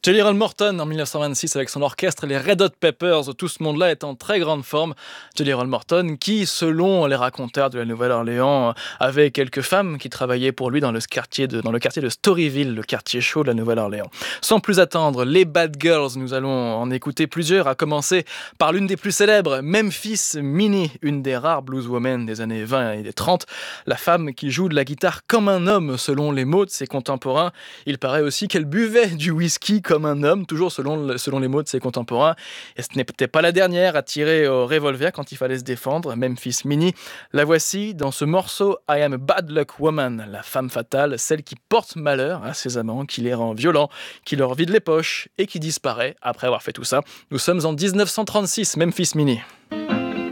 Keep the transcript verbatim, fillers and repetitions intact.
Jelly Roll Morton en mille neuf cent vingt-six avec son orchestre les Red Hot Peppers, tout ce monde-là est en très grande forme. Jelly Roll Morton qui, selon les raconteurs de la Nouvelle-Orléans, avait quelques femmes qui travaillaient pour lui dans le quartier de, dans le quartier de Storyville, le quartier chaud de la Nouvelle-Orléans. Sans plus attendre, les Bad Girls, nous allons en écouter plusieurs, à commencer par l'une des plus célèbres, Memphis Minnie, une des rares blueswomen des années vingt et des trente, la femme qui joue de la guitare comme un homme selon les mots de ses contemporains. Il paraît aussi qu'elle buvait du whisky comme un homme, toujours selon, selon les mots de ses contemporains. Et ce n'était pas la dernière à tirer au revolver quand il fallait se défendre, Memphis Minnie. La voici dans ce morceau I Am a Bad Luck Woman, la femme fatale, celle qui porte malheur à ses amants, qui les rend violents, qui leur vide les poches et qui disparaît après avoir fait tout ça. Nous sommes en dix-neuf cent trente-six, Memphis Minnie.